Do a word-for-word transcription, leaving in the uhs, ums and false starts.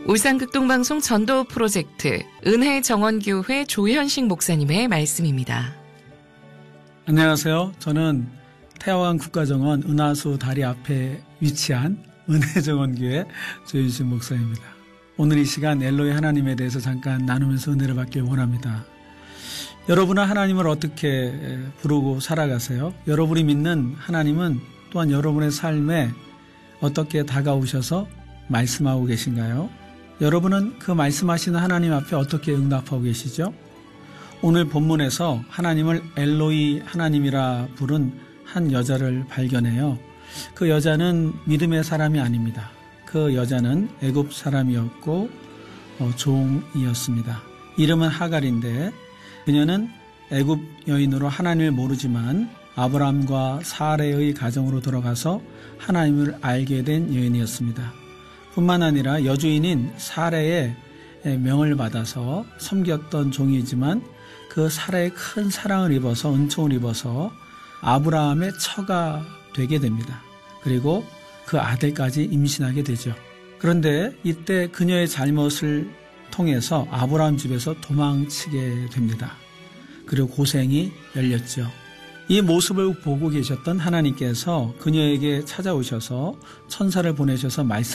울산극동방송 전도 프로젝트 은혜정원교회 조현식 목사님의 말씀입니다. 안녕하세요. 저는 태화강 국가정원 은하수 다리 앞에 위치한 은혜정원교회 조현식 목사입니다. 오늘 이 시간 엘로이 하나님에 대해서 잠깐 나누면서 은혜를 받길 원합니다. 여러분은 하나님을 어떻게 부르고 살아가세요? 여러분이 믿는 하나님은 또한 여러분의 삶에 어떻게 다가오셔서 말씀하고 계신가요? 여러분은 그 말씀하시는 하나님 앞에 어떻게 응답하고 계시죠? 오늘 본문에서 하나님을 엘로이 하나님이라 부른 한 여자를 발견해요. 그 여자는 믿음의 사람이 아닙니다. 그 여자는 애굽 사람이었고 어, 종이었습니다. 이름은 하갈인데 그녀는 애굽 여인으로 하나님을 모르지만 아브라함과 사레의 가정으로 들어가서 하나님을 알게 된 여인이었습니다. 뿐만 아니라 여주인인 사레의 명을 받아서 섬겼던 종이지만 그 사레의 큰 사랑을 입어서 은총을 입어서 아브라함의 처가 되게 됩니다. 그리고 그 아들까지 임신하게 되죠. 그런데 이때 그녀의 잘못을 통해서 아브라함 집에서 도망치게 됩니다. 그리고 고생이 열렸죠. 이 모습을 보고 계셨던 하나님께서 그녀에게 찾아오셔서 천사를 보내셔서 말씀